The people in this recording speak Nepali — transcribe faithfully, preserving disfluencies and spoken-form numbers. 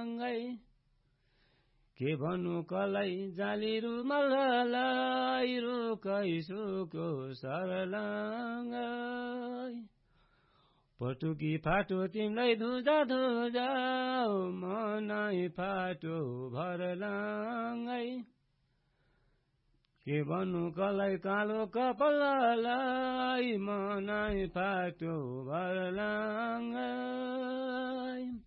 के भन्नु कलाई जाली रुमललाई रोकै सुको सरलाङ्गै पटुकी फाटो तिमीलाई धुजा धुजा मनै फाटो भरलाङ्गै के भन्नु कलाई कालो कपाललाई मनै फाटो भरलाङ्गै